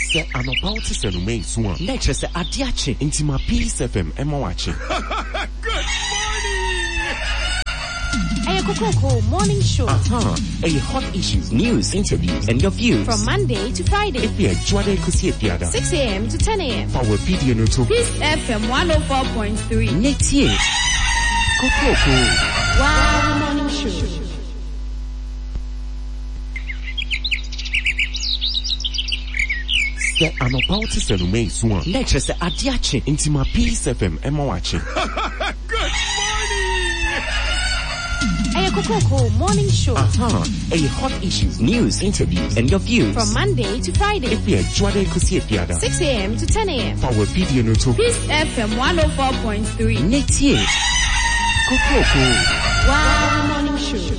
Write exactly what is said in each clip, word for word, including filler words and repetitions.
Se anobauti se no me suan. Lecture se adiache. Intima Peace F M emawache. Good morning! A Coco Morning Show. Uh-huh. A hot issues, news, interviews, and your views. From Monday to Friday. If you're Juade Kusie Piada. six a.m. to ten a.m. Power video no to. Peace F M one oh four point three. Next year. Coco. Wow Morning Show. Se anobauti se no me suan. Lecture se adiache. Intima Peace F M emawache. Good morning! A Coco Morning Show. Uh-huh. A hot issues, news, interviews, and your views. From Monday to Friday. If you're Juade Kusie Piada. six a.m. to ten a.m. Power video no to. Peace F M one oh four point three. Next year. Coco. Wow Morning Show.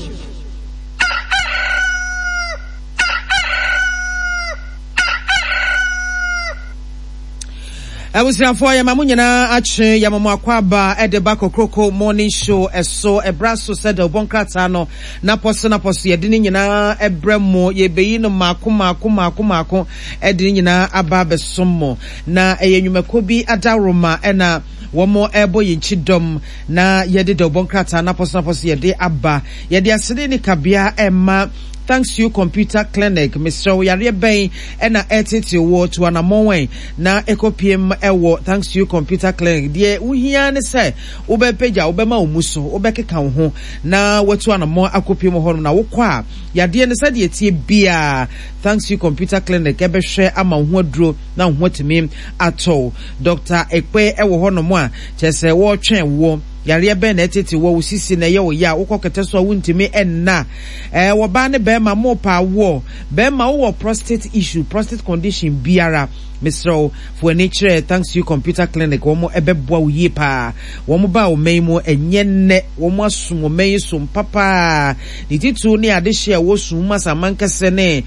Abusiafo ya mamu nyina ache ya mamu akwaba edeba kokroko morning show eso ebraso said obonkrata no na poso na poso ye dini nyina ebremo ye beyi no mako mako mako mako edini nyina aba besommo na eyenwumako bi adaroma ena womo ebo yinchidom na ye de obonkrata na poso na poso ye de aba ye de asede ni kabia emma. Thanks to you Computer Clinic, Mister Yare Ben and a etiti wo to an amon na ekopiem ewo. Thanks to you Computer Clinic. Die uhia ne say ube peja ube ma umuso ube keka ho na wetu an amon akopiem ho na wo kwa yade ne say de tie bia. Thanks to you Computer Clinic ebe hwe ama ho aduro na ho timi ato. Doctor Ekpe ewo ho no mo a chese wo twen wo yare ben etiti wo usisi na ye wo ya ukokete so wuntimi enna eh wo ba ne be ma mo pa wo be ma wo prostate issue prostate condition biara Mister for nature. Thanks to you Computer Clinic wo mo ebeboa wo yi pa wo mo ba wo memo enye ne wo mo asum wo mei sum papa ni titu ni ade hye wo sum masa mankase ne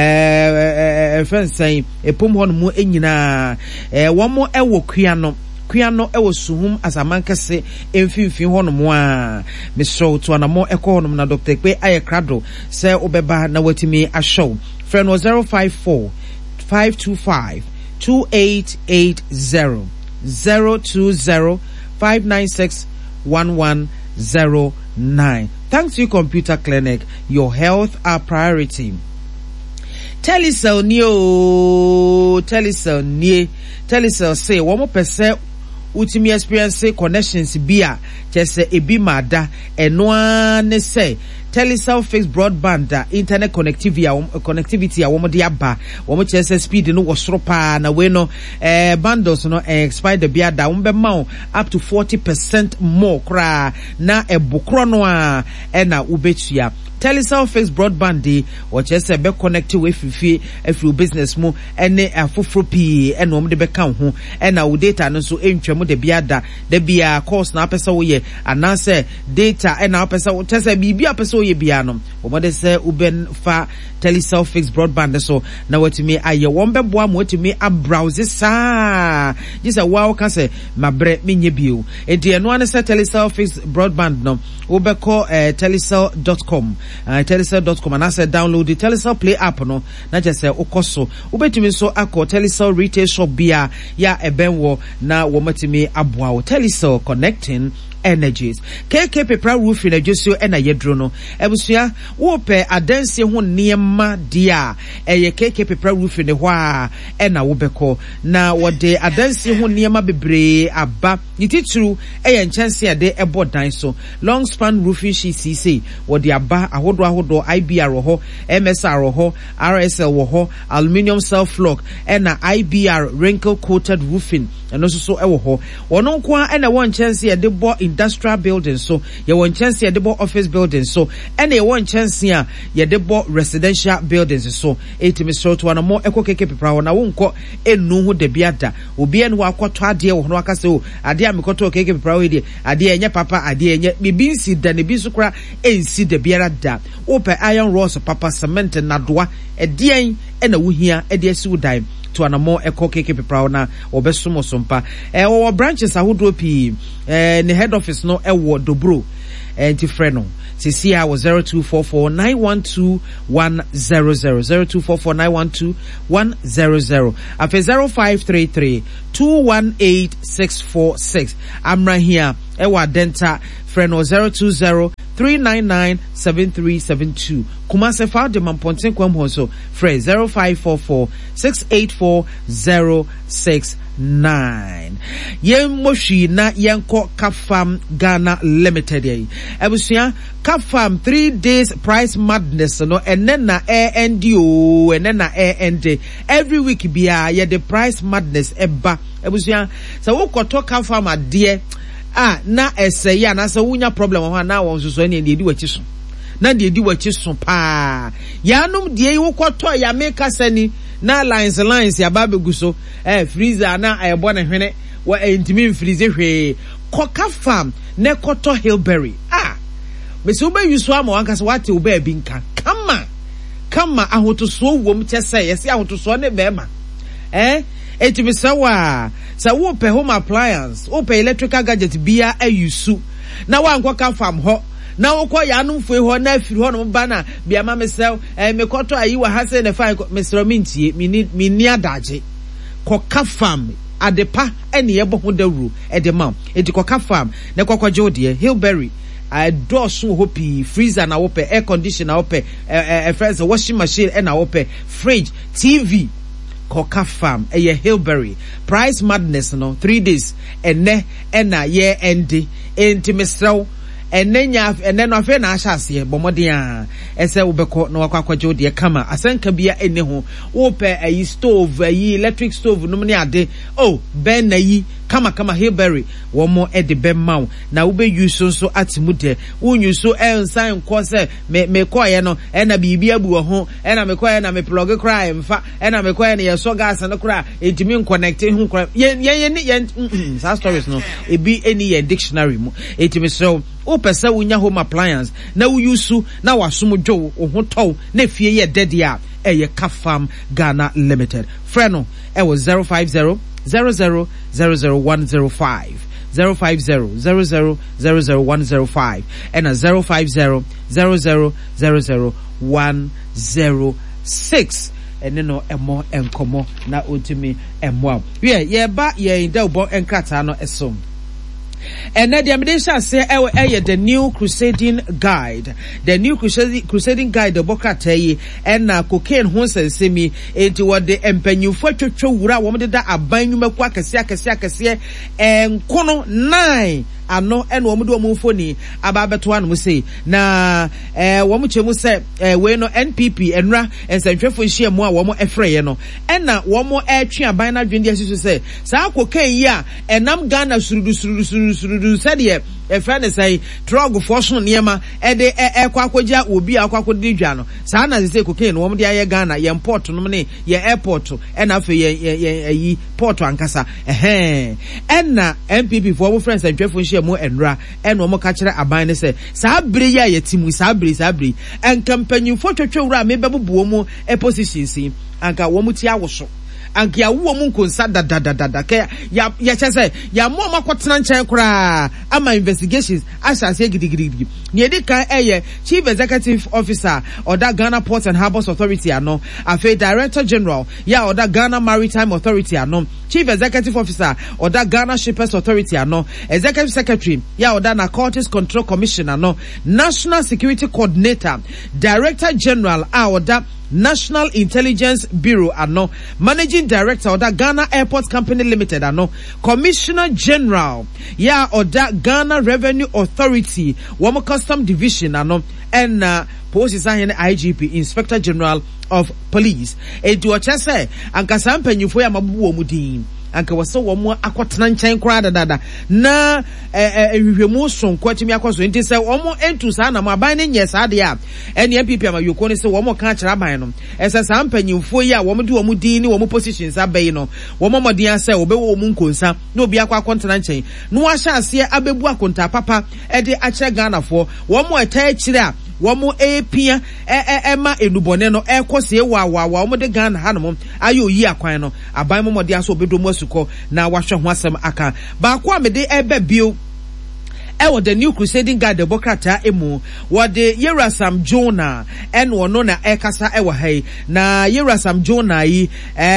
eh eh fensan epom ho no mo enyina eh wo mo ewo kua no Kuano ewo suhum asamankase emfimfin honom a Mister to anamo eko honom na Doctor Ekpe ayekrado se obeba na watimi ashow friend was zero five four five two five two eight eight zero zero two zero five nine six one one zero nine. Thanks to you Computer Clinic, your health our priority. Telecel neo Telecel nie Telecel say one more percent ultimate experience connections bia chese ebi mada eno ne say Telecel fixed broadband uh, internet connectivity uh, connectivity a womo de aba womo chese speed no wosoro pa na we no eh bundles no eh, expire the bia da wombe ma up to forty percent more kra na ebukro no a e na ubetua Telecel fixed broadband de or chese be connect with fifi every business mu ene afofro pi ene wom de be kan ho ena wo data no so entwam de bia da de bia course na pesa wo ye anase data ena pesa wo chese bibia pesa ye bianom omode se uben fa Telecel fixed broadband so na watimi aye wombe boa mo watimi a browse sa jisa wow ka se mabre menye bio enti eno an se Telecel fixed broadband no obeko eh, telecel dot com uh, telecel dot com and I said download the Telecel Play app no na just say okoso ubetimi so akọ Telecel retail shop bia ya ebenwo na womatimi aboa wo Telecel connecting energies. K K Pepra roofing adjusio ena yedro no. Ebusua wo pe adanse ho niema dia eye K K Pepra roofing ho a ena wo beko na wode adanse ho niema bebre aba nititru eye nchanse ade ebo dan so long span roofing she C C wode aba ahodo ahodo I B R ho M S R ho R S L ho aluminium self lock ena I B R wrinkle coated roofing eno so so ewo ho wono nko a ena won nchanse ade bo industrial building so ye won chance ye debo office building so and ye won chance ya ye debo residential buildings so etimi so to anamo eko keke pepra na wonko enu hu de biada obi enu akoto ade wo no aka se o ade amikoto keke pepra we de ade enye papa ade enye bibi nsi da ne bi so kra ensi de biara da ope iron rods papa cement na doa edien ena wo hia ede asi wo dan to anamo eko keke pepra na obesumo sompa e wo branches ahodo pi eh ne head office no e wo Dobro enti frɛ no sisi a was zero two four four nine one two one zero zero zero two four four nine one two one zero zero afi zero five three three two one eight six four six amra here ewa denta frɛ no zero two zero three nine nine seven three seven two Kumase fa de mamponten kwam ho so frɛ zero five four four six eight four zero six nine yen moshi na yenko Kafam Ghana Limited yi ebusua Kafam three days price madness no ene na A N D o ene na A N D every week bia ye the price madness eba ebusua so wokoto Kafam ade ah na ese ya na so wunya problem ho na won so so ne edi wachi so na de edi wachi so pa yanum de wokoto ya make sani na lines lines ya babegu so eh freezer na ayebo ne hwene wa intimi freezer hwe koka farm ne koto Hillberry ah be so be yusu ama wanka so wate oba bi nka kama kama ahotoso wom kyese yesi ahotoso ne be ma eh etimi sawa sa wo pe home appliance wo pe electrical gadget bia ayusu na wanko ka farm ho na wokọ ya anumfo ho na afiri ho no ba na bia ma mesel eh mekoto ayi wa hase ne fa mesel mintie mini mini adaje koka farm adepa ene yebo ho dawru edema edi koka farm ne kokọje ode Hillberry I do so hopi freezer na wope air conditioner wope eh eh washing machine e na wope fridge T V Koka Farm eye Hillberry price madness no three days ene ena ye endi enti mesel enenya ene no afa na ahyase bomode a ese wobeko na wakwakwaje de kama asanka bia ene ho wope ayi stove ayi electric stove no ne ade oh ben na yi kama kama Hillberry wo mo e de ben maw na wo be use so atimude wo use ensan ko se me me koye no e na bibi abu ho e na me koye na me plug cry mfa e na me koye na ye so gas no kra etimi connect hu kra ye ye ye sa stories no e bi any ye dictionary mu etimi so o pesa wunya home appliance na wo use na wasom dwo wo ho tow na fie ye dede a e ye Kafam Ghana Limited freno e was zero five zero zero zero zero zero one zero five zero five zero zero zero zero zero one zero five and a zero five zero zero zero zero zero one zero six and no emo enkomo na otimi emo yeah yeah ba yeah in the bo enkrata no esom. And now the Amidesha say eh the new crusading guide the new crusading crusading guide the bokatayi and na cocaine ho sense mi enti what the empanyufo twetwe wura wo de da aban nwuma kwa kase akase akase enkono nine ano ene wo do mo foni ababeto an mo say na eh wo mo chemu say eh we no N P P enra ensantwefo nhia mu a wo mo efreye no ena wo mo etwe aban na dwende asiso say sa cocaine yi a enam Ghana surudu surudu surudu surudu said ye e friend say drug for so niema e de e kwa akogya obi akwakodi dwa no sa na say cocaine wo mo de aye Ghana ye import no ne ye airport e na fe ye ayi port ankasa eh ena N P P for wo friends antwefo nhia mu enra ena mo ka kire aban ne say sa bere ya yetimu sa bere sa bere en campaign for twetwe wura me bebubuo mu e position si anka wo mu ti awoso anka ya wo mu nkonsa dadadadada ka ya ya chese ya mo makotena nchen kura ama investigations asase gidigidi ne edi kan eye chief executive officer oda Ghana Ports and Harbours Authority ano afa director general ya oda Ghana Maritime Authority ano chief executive officer oda Ghana Shippers Authority ano executive secretary ya oda Narcotics Control Commission ano national security coordinator director general a oda National Intelligence Bureau ano managing director oda Ghana Airport Company Limited ano commissioner general ya oda Ghana Revenue Authority womo custom division ano and uh, post is I G P inspector general of police e do chese anka sampanyufo ya mabubu omudin anka wase wo mo akotena nchen kra dada na ehwehwemu sonko atimi akoso nti se wo mo entu sa na mo aban ne nye sa de a ene M P P amayoko ne se wo mo ka kira aban no ese sampanyufo yi a wo mo de wo mo din ni wo mo positions abai no wo mo modin ase wo be wo mo nkonsa na obi akwa akotena nchen no wa hya ase abebu akonta papa e de akira Ghana fo wo mo eta akire a womo epia e ema enubone no ekose wa wa wa womo de Ghana hanom ayo yi akwan no aban momode aso obedomu asuko na wahwe ho asem aka ba kwa mede ebe bio ɛwɔ the New Crusading Guide the bokrata emu wɔde Yerasam Jonah ɛna ɔno na ɛkasa ɛwɔ ha yi na Yerasam Jonah yi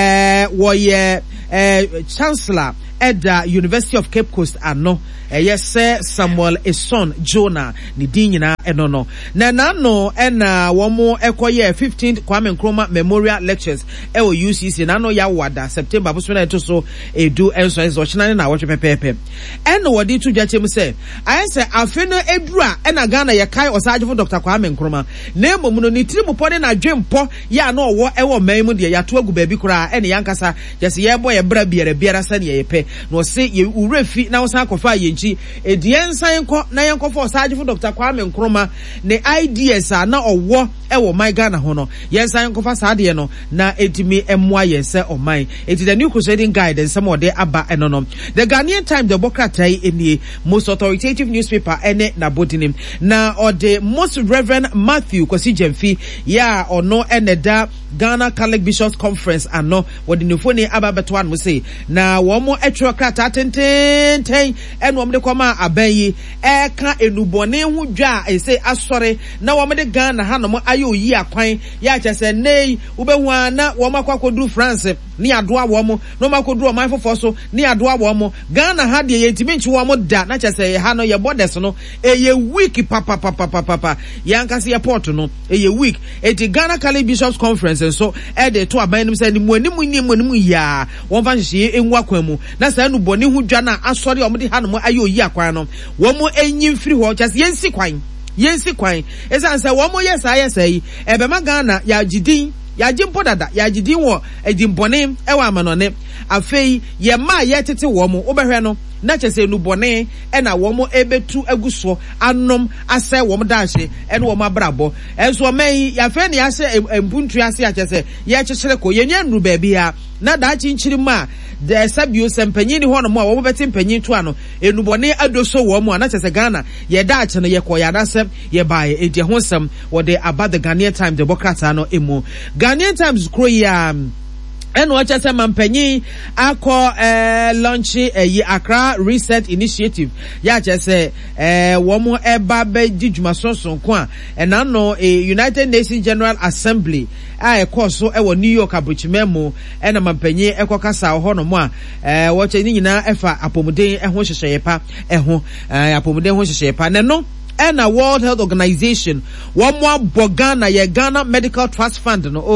ɛɛ wɔyɛ ɛɛ chancellor at the University of Cape Coast ano ɛyɛ sɛ Samuel Eson Jonah ne din nyinaa ɛno no na nano ɛna wɔn ɛkɔyɛ fifteenth Kwame Nkrumah Memorial Lectures ɛwɔ U C C nano ya wada September boso na ɛto so edu ɛnso ɛnso ɔkyena ne na wɔtwe pɛpɛɛpɛ ɛna wɔde tu dwakyɛ mu sɛ ayɛ sɛ afe no edura ɛna Ghana yɛ kai ɔsagyefo Doctor Kwame Nkrumah na mmom no ne tiri mu pɔ ne na dwempɔ yɛ ano ɔwɔ ɛwɔ man mu deɛ yɛato agu baabi koraa ɛna yankasa yɛsɛ yɛbɔ yɛ bra biara biara sɛ ne yɛpɛ na ɔse yɛ wura fi na wɔsan akɔfa yɛ Edian sign ko na yanko for Sergeant Doctor Kwame Nkrumah ne ideas a na owo ewo my Ghana ho no yen sign ko fa saade no na etimi emwa yen se o my eti the New Crusading Guide and some of the aba eno no the Ghanaian Times the bokratai eni most authoritative newspaper ene na bodinim na or the most Reverend Matthew Kwasi Jemfi ya or no eneda Ghana Catholic Bishops Conference ano wodi nufoni aba beto an mo say na wo mo etro krata tenten ten en wo mo de kwama abayi e ka enubone hu dwa e say asore na wo mo de Ghana ha no mo ayo yi akwan ya chese nei wo be hu ana wo makwakodu France ni adoa wo mo no makodu o man fofo so ni adoa wo mo Ghana ha de yentimi nchi wo mo da na chese ha no ye borders no e ye week papa papa papa yankase ye port no e ye week e ti Ghana Catholic Bishops Conference so e de to aban nim say ni mu animu ni mu animu ya won fa hye enwu akwan mu na sa nu boni hu dwa na asori o mo de ha no ayo yi akwan no wo mo enyi mfiri ho chese yensi kwan yensi kwan esan say wo mo yesa yesa yi e be ma Ghana ya gidin ya jimpo dada ya gidin wo edimbone e wa amanone afei ye ma ye tete wo mo obehwe no na chese nu bone e na wo mo ebetu aguso anom asɛ wo mo daahye e na wo mo abrabo enso man ya fe ne ase empuntu ase a chese ye kyekere ko ye nya nru ba bia na da chinchiri ma de sabio sempanyi ni ho no mo a wo beti mpanyi to ano enu bone adoso wo mo na chese Ghana ye daahye no ye ko ya dasem ye baaye edi ho sem wo de about the Ghanaian Times the bokrata no emu Ghanaian Times kro ya and watch us a mampenyi ako eh launch eh Accra Reset Initiative ya just say eh womo eba be jijuma sonson ko a and no a United Nations General Assembly a ekoso e wo New York abuchimemo e na mampenyi ekokasa ho no mo a eh watch ni nyina efa apomuden e ho hyehyeye pa e ho apomuden ho hyehyeye pa ne no and a World Health Organization one more Bogana ye Ghana Medical Trust Fund no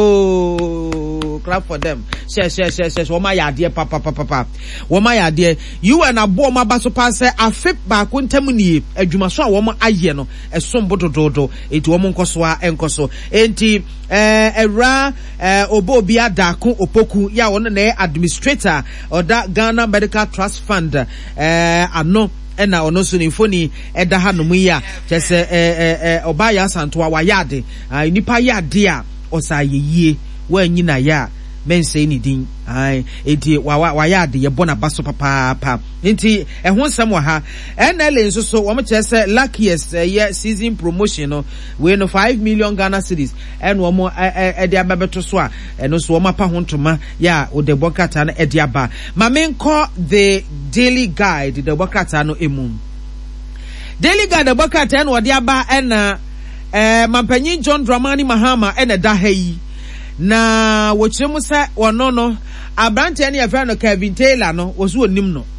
oh clap for them share share share share woma ya de papa papa papa woma ya de you and abo ma baso pa se afip ba ko ntam ni adwumaso a woma aye no esom bodododo enti womo nkoso a enkoso enti eh era eh obo bia dako opoku ya wono na administrator oda Ghana Medical Trust Fund eh ano ena ono so nifoni eda ha no mu ya chese eh eh oba ya santo wa yade nipa yade a osayeye wa nyina ya men say ni din ai edi wa wa yade ye bona baso papa pa nti ehun sam wa ha N L A nso so wo mo chese luckiest ye season promotion no we no five million Ghana cedis en wo mo e de ababeto so a eno so wo mapa ho ntoma ya o de bokata na e de aba ma men call the Daily Guide the bokata no emu Daily Guide the bokata na wo de aba ena eh mampanyin John Dramani Mahama ena da ha yi na wo kyeremu se wono no abrante ne yefra no Kevin Taylor no wo so onim no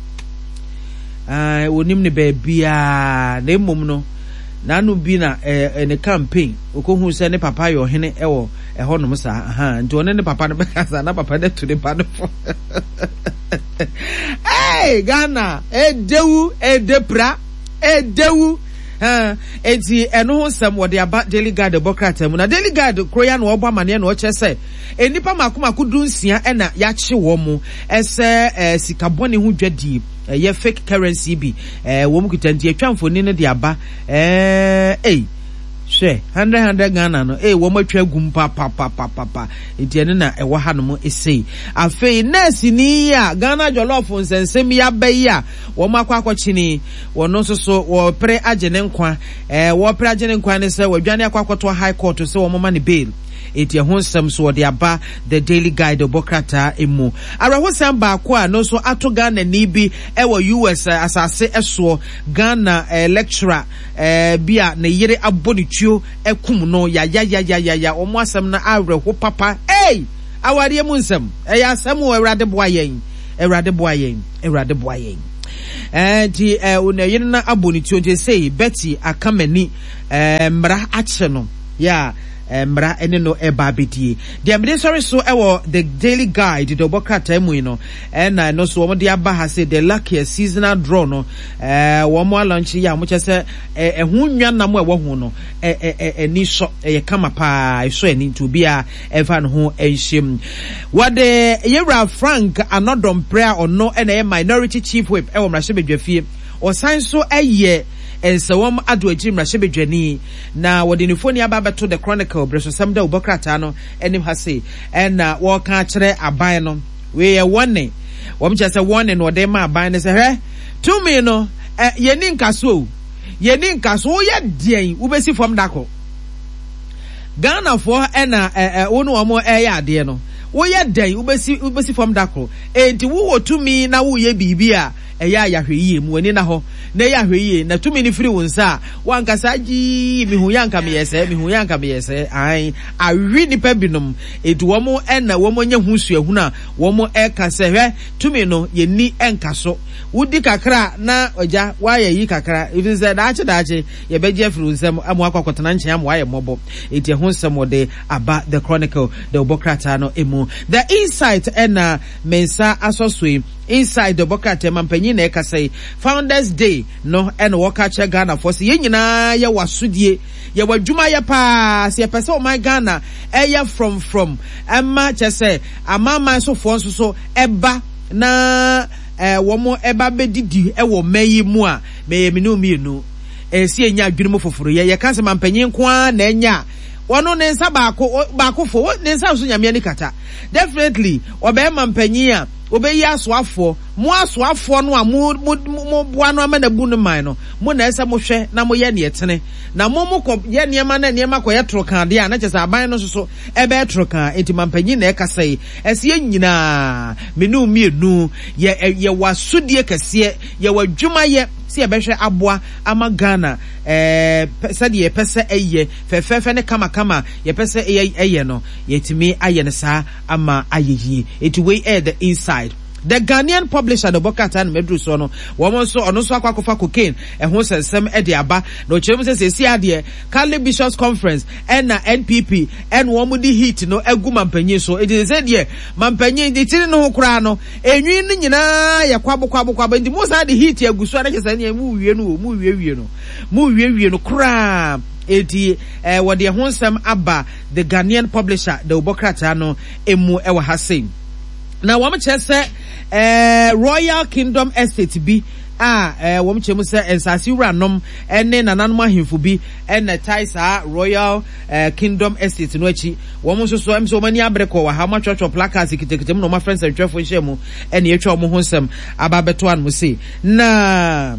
ah onim ne ba bia na emom no na anu bi na eh ne campaign okohu se ne papa yo hene ewo eho no sa aha nti one ne papa no bekasa na papa de to ne pa no hey Ghana e dewu e depra e dewu ha enti eno ho sam wo de aba Daily Guide bokrata mu na Daily Guide kroya no obo amane no chese enipa makoma kudunsia e na ya kye wo mu ese sikabone ho dwadi ye fake currency bi eh wo mu kitanti atwamfoni ne de aba eh eh she one hundred Ghana no eh wo matwa gum pa pa pa pa pa enti ene na e wo ha no mu esei afei nurse ni ya Ghana jollof nsensem ya bayi a wo makwa akwachini wo no so so wo pre agene nkwa eh wo pre agene nkwa ne se wadwane akwakoto high court se wo mama ne bail eti ho nsɛm so wɔde aba the Daily Guide obokrata emu arahosam ba ko a no so ato Ghana ni bi ɛwɔ U S uh, asase ɛso Ghana uh, lecturer uh, bia ne yere abonituo ɛkum no ya ya ya ya ya ya ɔmo asɛm na awerɛho papa hey awari mu nsɛm ɛyɛ asɛm wɔ Awurade boa yɛn Awurade boa yɛn Awurade boa yɛn enti eh una yere na abonituo nti say Betty akamani eh mra akyɛ no ya mra ene no eba bedie the amde sorry so ewo the Daily Guide the obokrata emu no and no so wo de aba ha say the luckiest seasonal draw no eh wo mo launch ya mo chese ehun nwa na mo ewo hu no eh eh eni so eh kama pa so eni to bia eva no ho enhyem what the Yera Frank anodom prayer or no and a minority chief whip ewo mrahye bedwafie o san so eye and so wam ado agim ra shebedwani na wode ne phone aba beto the Chronicle breso sam da obokrata no enim ha say and na wo ka kire aban no we ye wone wom che say wone no de ma aban ne say he to me no ye ni nkaso ye ni nkaso ye dien wo besi fom dako Ghana for na eh wo no omo eh ya ade no wo ye dien wo besi wo besi fom dako enti wo wo to me na wo ye bibi a eya ya hweye mu ani na ho na ya hweye na tumi ni firi wonsa wankasa gi mi hu yanka me yese mi hu yanka me yese ai awi ni pa binom edu wo mo na wo mo nya hu suahu na wo mo e ka se hwe tumi no ye ni enka so wudi kakra na oja wa ye yi kakra even said daache daache ye beje firi wonsam amu akokotana nchen amu aye mobo eti ho nsam de aba the Chronicle the obokrata no emu the insight na mensa asosoi inside the obokrata mampanyi na eka say Founders Day no and waka che Ghana for say nyina ye wasudie ye wadwuma ye pa se pese o my Ghana eya from from amma che say amama so fo nso so eba na eh womo eba bedidi e wo mayi mu a me me no mienu e si enya adwene mo foforo ye ye ka se mampanyi nko a na enya wono ne nsa baako baako fo ne nsa so nyame ni kata definitely obe mampanyi a obeyi asoafo mo asoafo no a mo mo boa no amana bu no man no mo na esa mo hwe na mo ye ne etene na mo mo ko ye niema na niema ko ye trokan de a na kyesa aban no so ebe trokan enti mampanyi na ekasai ese nyina menu mienu ye ye wasudie kase ye wadwuma ye si ebehwe aboa ama Ghana eh sade ye pese eye fefefe ne kama kama ye pese eye eye no yetimi aye ne sa ama ayeyi eti we air the inside the Ghanaian publisher the Bokata and Medru so no woman so ono so akwakofa cocaine e ho sensem e de aba no chem se se ade Cali Bishops Conference and na N P P and wo mu di heat no egu mampanyi so e de se de mampanyi de tiri no kura no enwi ni nyina ye kwabo kwabo kwabo ndi mo sa de heat egu so na kese na mu wie no mu wie wie no mu wie wie no kura eti eh wode ho nsem aba the Ghanaian publisher the Bokata no emu e wa hasem na wam chese eh Royal Kingdom Estate bi ah eh wam chemu se ensasi wuranom ene nananom ahemfo bi ene taisa Royal eh, Kingdom Estate no achi wam so so em so mani abreko wa ha ma church placards kitekitem no ma friends and trefo nhemu ene etwa mo ho nsem ababeto an mo se na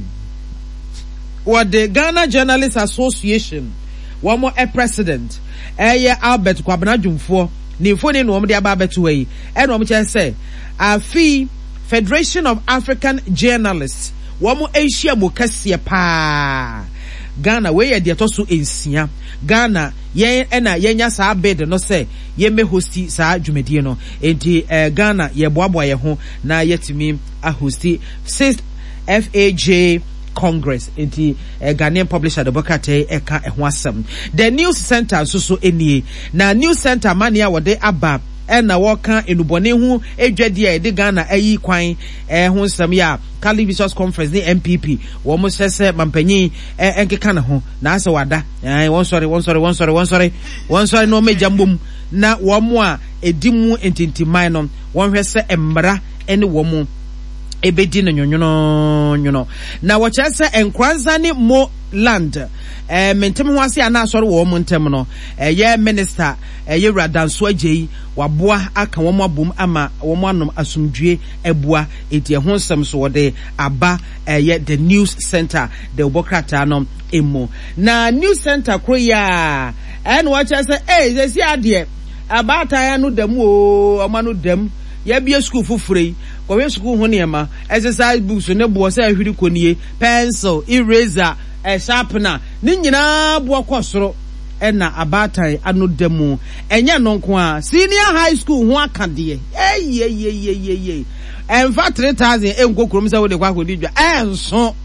what the Ghana Journalists Association wam a president eh Albert Kwabena Dwumfo ni foni no de aba beto yi e no mo che say afi Federation of African Journalists womo Asia mo kase pa Ghana we ye de to so ensia Ghana ye na yenya sa bed no say ye me hosti sa dwumedie no enti eh, Ghana ye boaboa ye ho na yetimi a hosti sixth F A J Congress enti eh, Ghanaian publisher the Bokate eka ehho asem the news center so so enie na news center mania wode aba ena woka enubone hu edwade e de Ghana ayi kwan eh ho nsem ya Cali Bishops Conference the N P P wo mo sese mampanyi eh enkeka na ho na ase wada eh one sorry one sorry one sorry one sorry one sorry no meja mbom na wo mo a edimu entintimai no won hwe se emmra ene wo mo ebedi no nyonyono nyono na wo chese enkranza ni mo land eh mentem ho ase ana asori wo mo ntem no eh ye minister eh ye radanso agei waboa aka wo mo abom ama wo mo anom asumdue ebua eti ho nsem so wode aba eh ye the news center the Bokata no emo na news center kro ya and watch us say eh they see ade abata no dem o oma no dem ya bia school for free ko school ho niema exercise books ne bo say ahwiri konie pencil eraser a sharpener ni nyina bo akosoro ena abata anu dem enya no nko a senior high school ho akade eh ye ye ye ye ye enfa three thousand enkokrom say we de kwa kodi dwa enso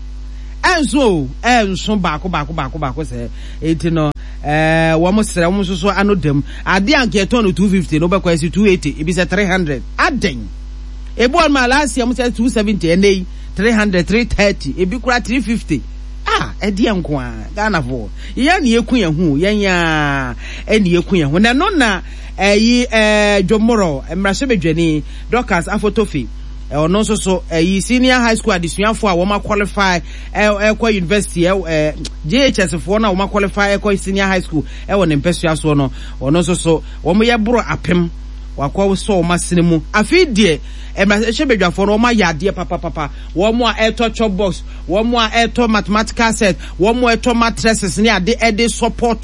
enso enso baako baako baako baako say eti no eh wo mo sere wo so anu dem ade anke ton no two fifty no be kwa si two eighty e bi say three hundred aden ebu on malasi am say two seventy enei three hundred three thirty e bi kura three fifty ah edi enko a Ghana for ye na yeku ye hu ye nya eni yeku ye hu na no na eyi eh Jomoro emrase bedwani Dorcas Afotofi ono so so eyi senior high school adisuafo a wo ma qualify e kwa university e J H S fo na wo ma qualify e kwa senior high school e wo ne mpesua so no ono so so wo mo ye boro apem wakwa wo so ma sinemu afidie e ma hwebedwafo no wo ma yade papa papa wo mo a eto chop box wo mo a eto mathematical set wo mo eto mattresses ne ade ede support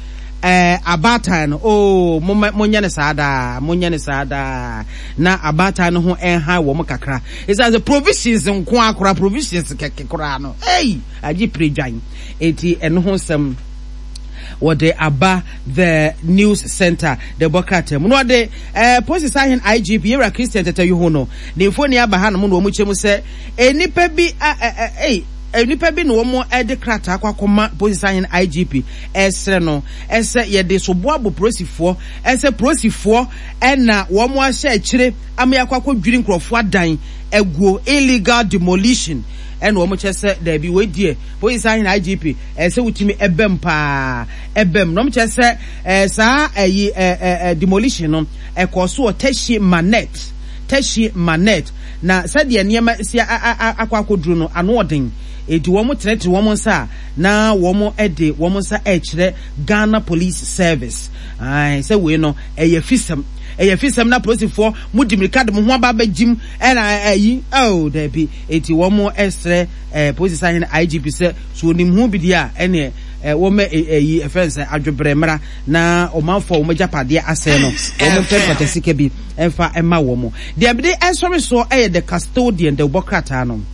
eh abata no oh monya ne saada monya ne saada na abata no ho enha wo mo kakra it says the provisions nko akora provisions kekekora no hey agi predwan eti eno ho sam what they aba the news center the bokate mu no de eh police sahin I G P Yera Christian tete yo no ne foni aba ha no mu no mu chemu se enipa bi eh enipa bi no mo e de krata akwa police sahin I G P esre no ese ye de so boabo prosifo ese prosifo e na wo mo ahye akire am yakwa kwadwiri nkrofo adan eguo illegal demolition and wo mo chese there be we die police ahin I G P eh se wutimi ebem pa ebem no mo chese eh sa ayi eh demolition no e koso tashi manet tashi manet na said ye niema si akwa akoduru no ano odin edi wo mo trete wo mo nsa na wo mo ede wo mo nsa e kire Ghana Police Service ai se we no e ye fisam eya fisam na prosifo mudimirika de mo ho aba bagim e na ayi oh there be eti wo mo esre eh police sahin I G P se so nim hu bidia ene eh wo me ayi offense adwobremra na o manfo wo majapade ase no wo mo pepete sike bi emfa ema wo mo de be ensori so eh the custodian the bokrata no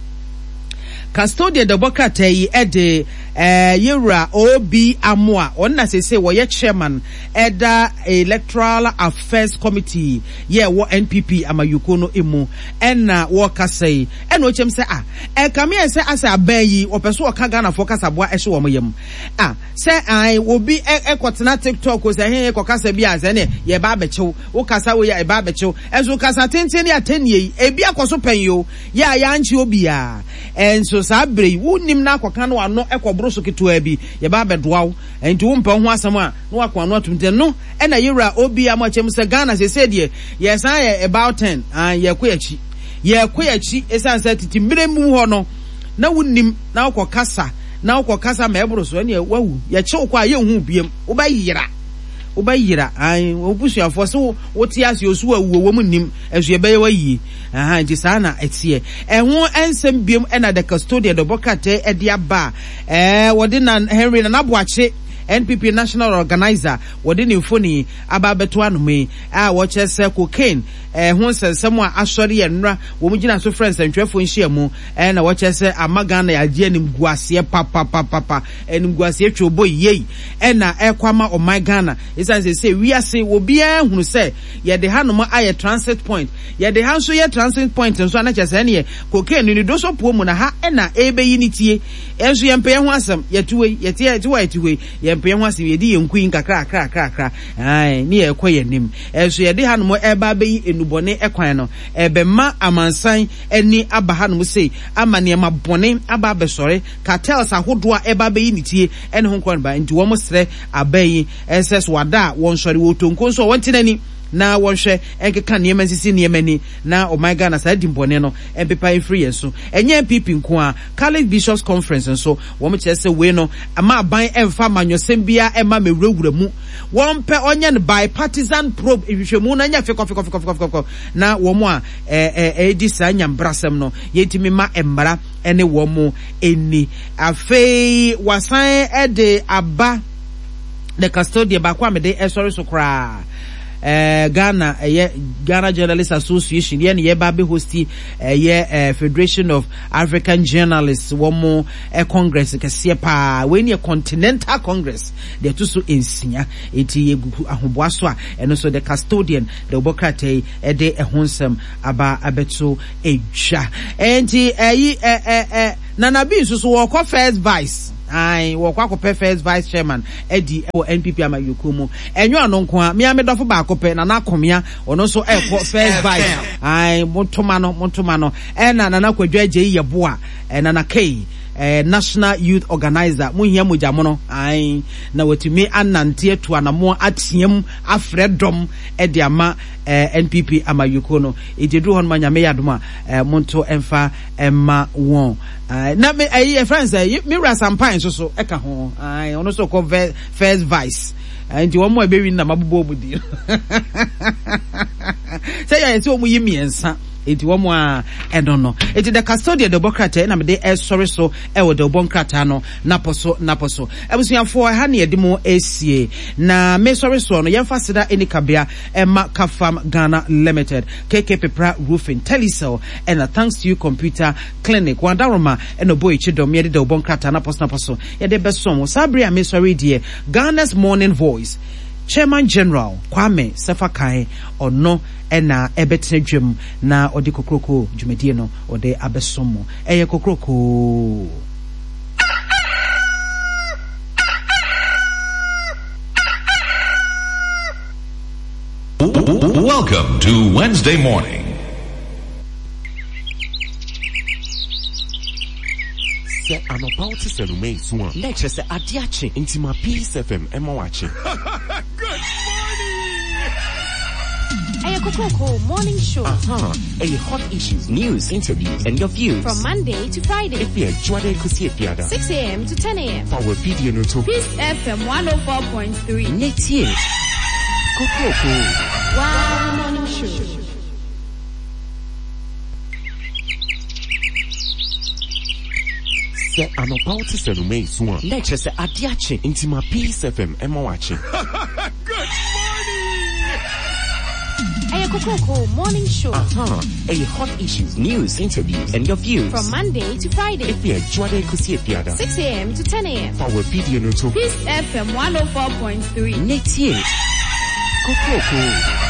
custodian the bokrata yi e de eh Yera Obi Amoa onna se se wo ye chairman eda electoral affairs committee ye wo N P P amayuko no emu enna wo kasai ena o chem se ah e kam ye se asa abayi opeso o ka Ghana fo kasa boa ehwe wo yam ah se ai obi ekotena TikTok o se he ekokasa bi aze ne ye ba bechew wo kasa wo ya e ba bechew enso kasa tenten ya tenie e bi akoso panyo ya ya anchi obi a enso sa brei wunim na akoka no ano ekobro so ketua bi ye ba bedoaw enti wo mpa ho asam a no akwa no atumte no e na Yera Obi amachem se Ghana se se de ye san ye about ten ah ye koyachi ye koyachi esan se titi mremu ho no na wunim na akokasa na akokasa ma ebro so ne wawu ye che kwa ye hu biem wo ba yira wo ba yira ai obusuafo so wo ti ase osu awu wo mu nim esu ye be ye wayi aha nti sana etie ehwo ensem biem e na the custodian the bokate e dia ba eh wodi na Henry na naboache N P P national organizer wodi ne mfoni aba beto anome a wo chese cocaine eh ho sensem a asori ye nra wo mu gina so friends antwefo nhia mu eh na wo chese amagana ya je nim guase papa papa papa enim guase twobo yei eh na ekwama o my Ghana isan se say we ase wo bia hunu se ye de hanom aye transit point ye de hanso ye transit point nso na chese ne ye cocaine ni do so po mu na ha eh na ebe yinitie enso ye mpe ho asem ye tuwe ye tie tuwe tuwe ye mpe ho asem ye di ye nkuin kakra kakra kakra ai ni ye kɔ ye nim enso ye de hanom eba be enubone ekwan no ebe ma amansan eni abaha no sei amane ma bone aba besore cartels ahodo a eba be yinitie ene ho kwan ba nti wo mo sre abayi ss wada won sori wo tonko so won tinani na wonhwe enkeka niema sisi niema ni na o my Ghana sa dimbone no empepa free enso enye N P P nko a College Bishops Conference enso wo mo chese we no ama aban emfa manyosem bia ema mewurawura mu won pe onye no bipartisan probe ehwehwemu na nya feko feko feko feko na wo mo a eh eh edi sa nya mbrasem no yetimi ma embara ene wo mo eni afei wasan ede aba the custodian ba kwa me de sorry so kra Uh, Ghana, uh, Ghana Journalists Association, yeah, yeah, baby hosti, uh, yeah, uh, Federation of African Journalists, one more uh, Congress, pa when you Continental Congress, they're too so in senior, eti ahubwaswa, and also the custodian, the Bokrate, a day a honsem, aba abeto eja, and he, uh, uh, uh, uh, Nanabi, so walk off first vice. I walk up first vice chairman Eddie or N P P ama Yukumu and you are non kwa me ame dofo ba kope na na komia ono so e first vice I montomano montomano and na na kwadwa je yeboa and na K Uh, National Youth Organizer muhia mujamono ai na wetumi anante to anamo atiem afredom e de ama uh, N P P ama yukono ejedu hon manyame yadoma uh, monto emfa emma won uh, na me ai friends uh, me rasampan so so eka ho ai ono so ko first vice nti wo mo ebe win na mabobo obudi say ya ese wo mu yimiensa eti wo mo a e don't know eti the custodian the Bokrate na me de e sorry so e wo the Bonkrata no naposo naposo ebusuafo ha na yede mo esie na me sorry so no yemfa seda eni kabea e ma Kafam Ghana Limited K K Pepra Roofing Telecel and a thanks to you computer clinic wandaroma and oboy chidom yede the Bonkrata naposo naposo yede besom sabria me sorry dear Ghana's morning voice Chairman General Kwame Sefakai or no ena ebetene dwem na odi kokroko dwumedie no odi abesomo eye kokroko Welcome to Wednesday morning. Se anopao te selume suan. Lecture se adiache intima Peace F M ema wache. Good morning! A Coco Morning Show. Uh-huh. A hot issues, news, interviews, and your views. From Monday to Friday. If you're Juade Kusietiada. six a.m. to ten a.m. Power video no to. Peace F M one oh four point three. Netie. Coco. Wow Morning Show. Se anopao te selume suan. Lecture se adiache intima Peace F M ema wache. Good morning! A Coco Morning Show. Uh-huh. A hot issues, news, interviews, and your views. From Monday to Friday. If you're Juade Kusietiada. six a.m. to ten a.m. Power video no to. Peace F M one oh four point three. Netie. Coco.